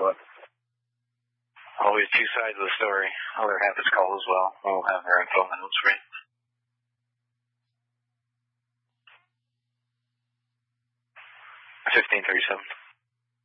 but always two sides of the story. Other half is called as well. We'll have her info in the notes for you. 1537.